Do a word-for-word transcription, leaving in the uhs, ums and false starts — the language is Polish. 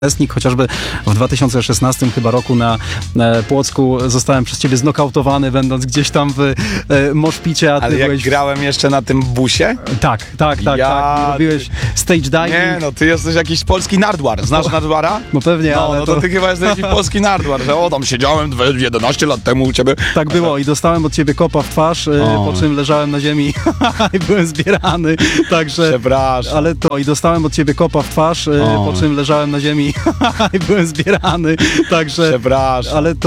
Uczestnik, chociażby w dwa tysiące szesnastym chyba roku na e, Płocku zostałem przez ciebie znokautowany, będąc gdzieś tam w e, moszpicie, a ty Ale jak byłeś... grałem jeszcze na tym busie? Tak, tak, tak, Ja- tak. I robiłeś stage diving. Nie, no ty jesteś jakiś polski nardwar. Znasz nardwara? No pewnie, No, ale no to, to... ty chyba jesteś jakiś polski nardwar, że o, tam siedziałem jedenaście lat temu u ciebie. Tak było i dostałem od ciebie kopa w twarz, e, O. po czym leżałem na ziemi i byłem zbierany, także... Przepraszam. Ale to i dostałem od ciebie kopa w twarz, e, O. po czym leżałem na ziemi i byłem zbierany, także... Przepraszam. Ale to